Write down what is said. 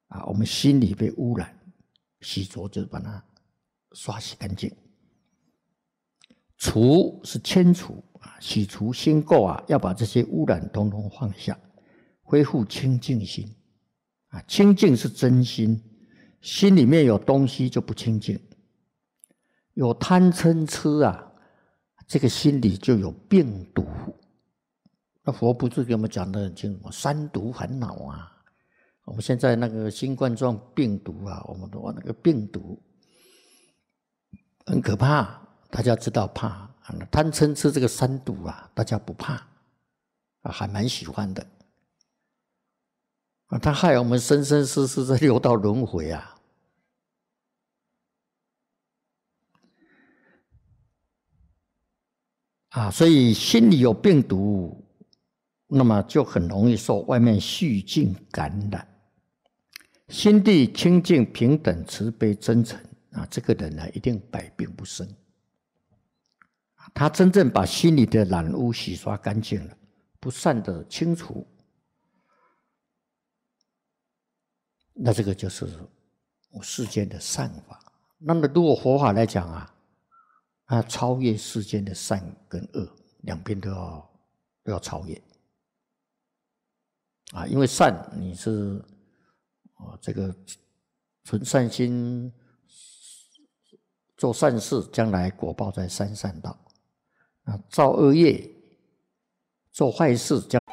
我们心里被污染，洗濯就是把它刷洗干净。除是迁除洗除心垢要把这些污染统统放下，恢复清净心清净是真心，心里面有东西就不清净，有贪嗔痴这个心里就有病毒。那佛不是给我们讲得很清楚，三毒烦恼我们现在那个新冠状病毒我们的那个病毒很可怕，大家知道怕。贪嗔痴这个三毒大家不怕还蛮喜欢的它害我们生生世世在六道轮回所以心里有病毒，那么就很容易受外面细菌感染。心地清净平等慈悲真诚这个人一定百病不生。他真正把心里的染污洗刷干净了，不善的清除，那这个就是世间的善法。那么如果佛法来讲超越世间的善跟恶，两边都要超越因为善你是这个存善心做善事，将来果报在三善道造恶业做坏事将